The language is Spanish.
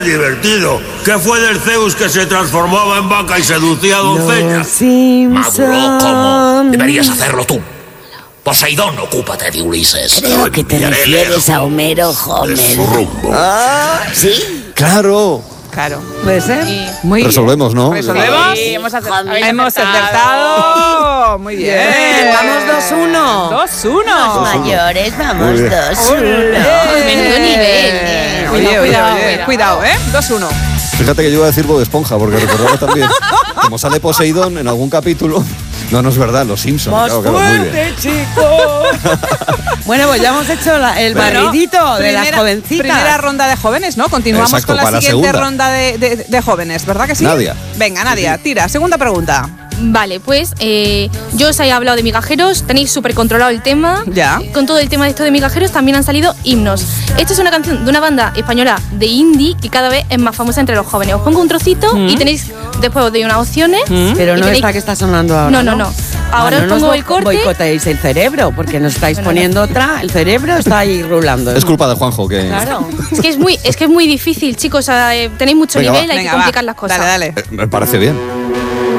divertido. ¿Qué fue del Zeus que se transformaba en vaca y seducía a doncellas? Maduro, ¿cómo? Deberías hacerlo tú. Poseidón, ocúpate de Ulises. Creo que te refieres a Homero Homer. ¿Sí? ¡Claro! Claro. ¿Puede ser? Muy Resolvemos, ¿no? ¿Resolvemos? Sí, Hemos habéis acertado. Muy bien. Vamos 2-1. 2-1. Los mayores, vamos Muy bien. 2-1. Menudo nivel. Cuidado, 2-1. Fíjate que yo iba a decir Bob Esponja, porque recordaba también, como sale Poseidón en algún capítulo. No es verdad, los Simpsons. Claro, muy bien. chicos. Bueno, pues ya hemos hecho el barridito de las jovencitas. Primera ronda de jóvenes, ¿no? Continuamos Exacto, con la para siguiente segunda. ronda de jóvenes, ¿verdad que sí? Nadia. Venga, Nadia, tira. Segunda pregunta. Vale, pues yo os he hablado de migajeros, tenéis súper controlado el tema. Ya. Con todo el tema de esto de migajeros también han salido himnos. Esta es una canción de una banda española de indie que cada vez es más famosa entre los jóvenes. Os pongo un trocito y tenéis, después os doy unas opciones. Pero y no tenéis- esta que está sonando ahora. No. Ahora no os nos pongo el corte. boicoteéis el cerebro, porque nos estáis poniendo otra. El cerebro está ahí rulando. Es culpa de Juanjo que... Claro. Es que es muy difícil, chicos. Tenéis mucho Venga, nivel, va. hay que complicar las cosas. Dale. Me parece bien.